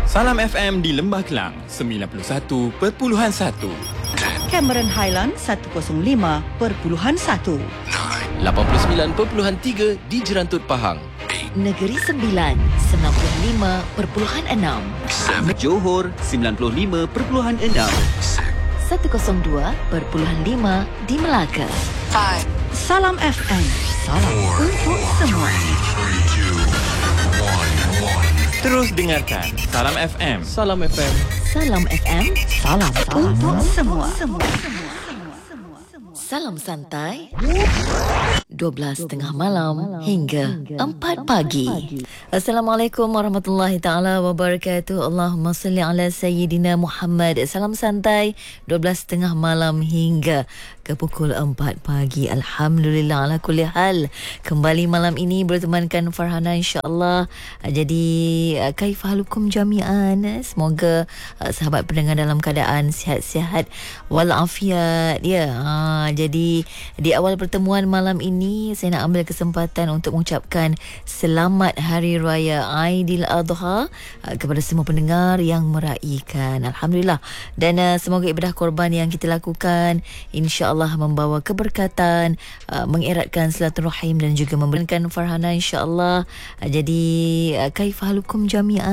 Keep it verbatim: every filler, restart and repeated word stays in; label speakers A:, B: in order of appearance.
A: Salam F M di Lembah Kelang sembilan puluh satu perpuluhan satu.
B: Cameron Highland seratus lima perpuluhan satu.
C: lapan puluh sembilan perpuluhan tiga di Jerantut Pahang.
D: Negeri Sembilan sembilan puluh lima perpuluhan enam.
E: Johor sembilan puluh lima perpuluhan enam.
D: seratus dua perpuluhan lima di Melaka.
B: Salam F M. Salam untuk semua.
A: Terus dengarkan Salam F M.
C: Salam F M.
D: Salam F M.
B: Salam untuk semua. Semua.
D: Salam santai. dua belas tengah malam hingga empat pagi. Assalamualaikum warahmatullahi taala wabarakatuh. Allahumma salli ala sayyidina Muhammad. Salam santai dua belas tengah malam hingga ke pukul empat pagi. Alhamdulillah ala kulli hal. Kembali malam ini bertemankan Farhana insya-Allah. Jadi kaifahalukum jami'an. Semoga sahabat pendengar dalam keadaan sihat-sihat walafiat. Ya. Ha, jadi di awal pertemuan malam ini saya nak ambil kesempatan untuk mengucapkan selamat Hari Raya Aidiladha uh, kepada semua pendengar yang meraihkan. Alhamdulillah. Dan uh, semoga ibadah korban yang kita lakukan insya-Allah membawa keberkatan, uh, mengeratkan silaturahim dan juga memberikan Farhana insya-Allah. Uh, jadi uh, kaifahalukum jami'an.